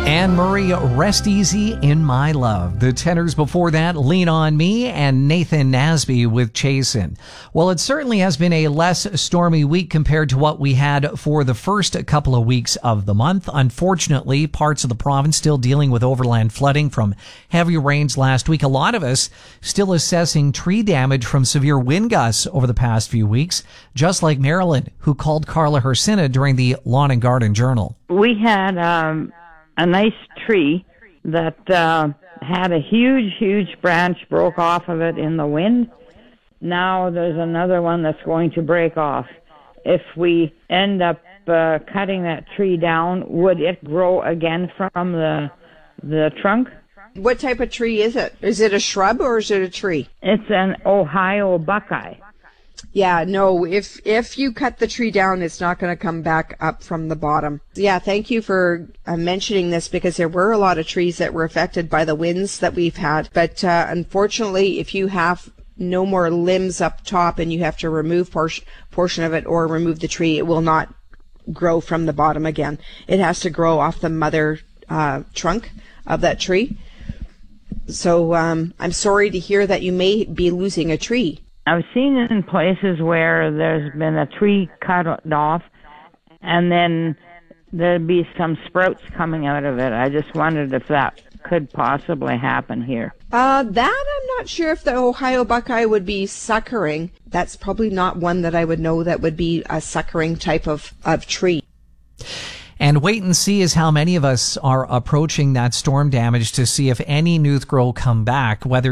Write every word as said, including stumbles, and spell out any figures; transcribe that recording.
Anne Murray, Rest Easy in My Love. The tenors before that, Lean on Me, and Nathan Nasby with Chasin'. Well, it certainly has been a less stormy week compared to what we had for the first couple of weeks of the month. Unfortunately, parts of the province still dealing with overland flooding from heavy rains last week. A lot of us still assessing tree damage from severe wind gusts over the past few weeks, just like Marilyn, who called Carla Hersina during the Lawn and Garden Journal. We had um, a nice tree that uh, had a huge, huge branch broke off of it in the wind. Now there's another one that's going to break off. If we end up uh, cutting that tree down, would it grow again from the the trunk? What type of tree is it? Is it a shrub or is it a tree? It's an Ohio buckeye. Yeah, no, if if you cut the tree down, it's not going to come back up from the bottom. Yeah, thank you for uh, mentioning this, because there were a lot of trees that were affected by the winds that we've had. But uh, unfortunately, if you have no more limbs up top and you have to remove portion portion of it or remove the tree, it will not grow from the bottom again. It has to grow off the mother uh, trunk of that tree. So um, I'm sorry to hear that you may be losing a tree. I've seen it in places where there's been a tree cut off and then there'd be some sprouts coming out of it. I just wondered if that could possibly happen here. Uh, that I'm not sure if the Ohio buckeye would be suckering. That's probably not one that I would know that would be a suckering type of, of tree. And wait and see is how many of us are approaching that storm damage to see if any new growth come back, whether